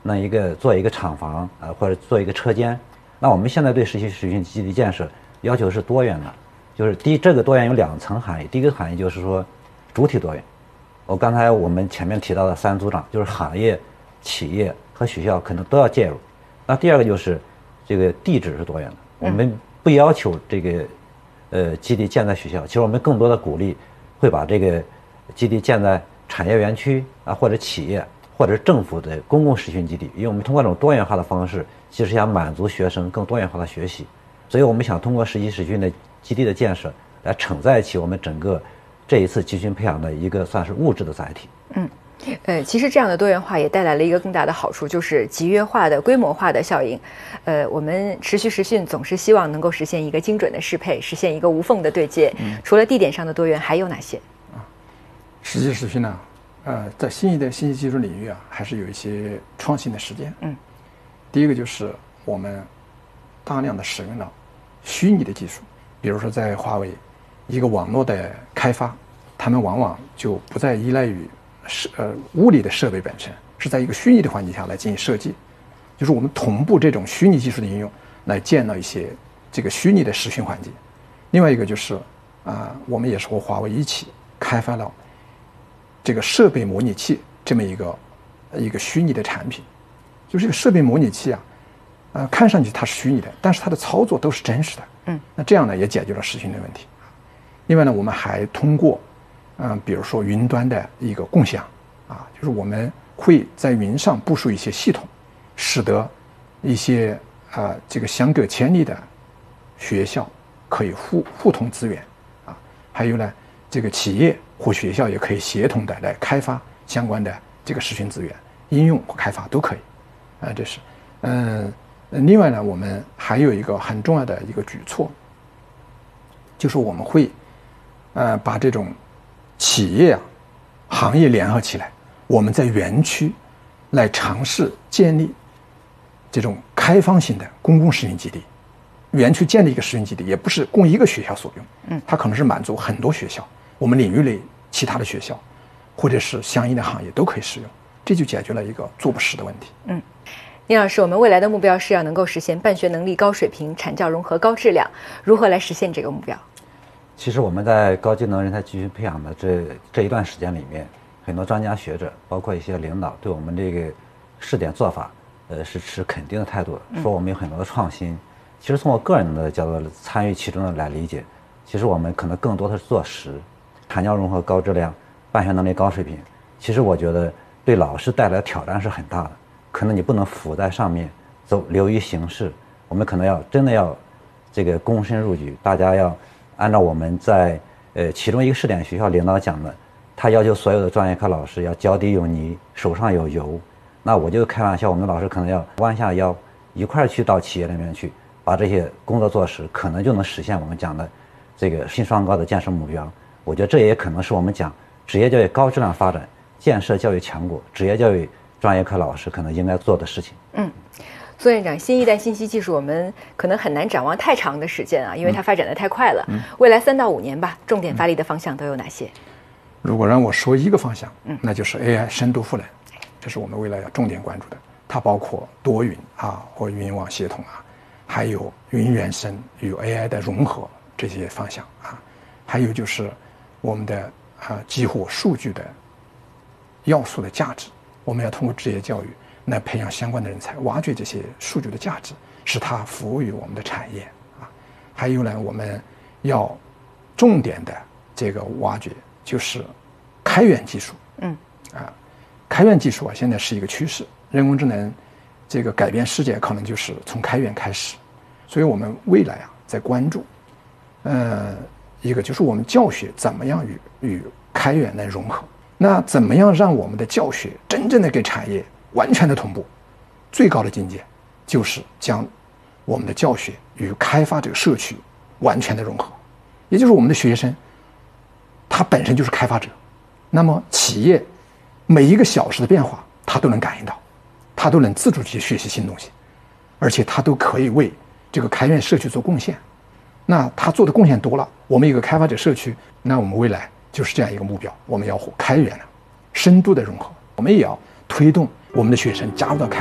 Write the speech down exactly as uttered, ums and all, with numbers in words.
弄一个做一个厂房啊、呃，或者做一个车间。那我们现在对实习实训基地建设要求是多元的，就是第一，这个多元有两层含义。第一个含义就是说主体多元，我刚才我们前面提到的三组长，就是行业、企业和学校可能都要介入。那第二个就是这个地址是多元的，我们不要求这个呃基地建在学校，其实我们更多的鼓励会把这个基地建在产业园区啊，或者企业或者政府的公共实训基地，因为我们通过这种多元化的方式，其实想满足学生更多元化的学习，所以我们想通过实习实训的基地的建设来承载起我们整个这一次集训培养的一个算是物质的载体。 嗯。呃，其实这样的多元化也带来了一个更大的好处，就是集约化的规模化的效应。呃，我们持续实训总是希望能够实现一个精准的适配，实现一个无缝的对接。嗯、除了地点上的多元，还有哪些？ 啊，实际实训呢，呃，在新一代信息技术领域啊，还是有一些创新的实践。嗯，第一个就是我们大量的使用了虚拟的技术，比如说在华为，一个网络的开发，他们往往就不再依赖于是呃物理的设备本身，是在一个虚拟的环境下来进行设计，就是我们同步这种虚拟技术的应用，来建了一些这个虚拟的实训环境。另外一个就是啊、呃，我们也是和华为一起开发了这个设备模拟器这么一个一个虚拟的产品。就是这个设备模拟器啊，呃，看上去它是虚拟的，但是它的操作都是真实的。嗯，那这样呢也解决了实训的问题。另外呢，我们还通过嗯，比如说云端的一个共享啊，就是我们会在云上部署一些系统，使得一些啊、呃、这个相隔千里的学校可以互互通资源啊，还有呢，这个企业或学校也可以协同的来开发相关的这个实训资源，应用或开发都可以啊，这是嗯。另外呢，我们还有一个很重要的一个举措，就是我们会呃把这种企业啊、行业联合起来，我们在园区来尝试建立这种开放性的公共实训基地。园区建立一个实训基地，也不是供一个学校所用，嗯，它可能是满足很多学校，我们领域内其他的学校，或者是相应的行业都可以使用，这就解决了一个坐不实的问题。 嗯，聂老师，我们未来的目标是要能够实现办学能力高水平、产教融合高质量，如何来实现这个目标？ 其实我们在高技能人才集训培养的这这一段时间里面，很多专家学者，包括一些领导，对我们这个试点做法，呃，是持肯定的态度的，说我们有很多的创新。其实从我个人的角度参与其中的来理解，其实我们可能更多的是做实，产教融合高质量，办学能力高水平。其实我觉得对老师带来的挑战是很大的，可能你不能浮在上面走流于形式，我们可能要真的要这个躬身入局，大家要按照我们在呃其中一个试点学校领导讲的，他要求所有的专业课老师要脚底有泥，手上有油。那我就开玩笑，我们老师可能要弯下腰，一块儿去到企业里面去，把这些工作做实，可能就能实现我们讲的这个新双高的建设目标。我觉得这也可能是我们讲职业教育高质量发展、建设教育强国、职业教育专业课老师可能应该做的事情。 嗯。苏院长，新一代信息技术我们可能很难展望太长的时间啊，因为它发展的太快了。嗯、未来三到五年吧，重点发力的方向都有哪些？ 如果让我说一个方向，嗯，那就是 A I 深度赋能，这是我们未来要重点关注的。它包括多云啊或云网系统啊，还有云原生与 A I 的融合这些方向啊，还有就是我们的啊激活数据的要素的价值，我们要通过职业教育来培养相关的人才，挖掘这些数据的价值，使它服务于我们的产业啊。还有呢，我们要重点的这个挖掘就是开源技术。嗯啊，开源技术啊，现在是一个趋势，人工智能这个改变世界可能就是从开源开始。所以我们未来啊，在关注，呃，一个就是我们教学怎么样与与开源来融合，那怎么样让我们的教学真正的跟产业完全的同步，最高的境界就是将我们的教学与开发这个社区完全的融合，也就是我们的学生他本身就是开发者，那么企业每一个小时的变化他都能感应到，他都能自主去学习新东西，而且他都可以为这个开源社区做贡献。那他做的贡献多了，我们一个开发者社区，那我们未来就是这样一个目标，我们要和开源深度的融合，我们也要推动我们的学生加入到开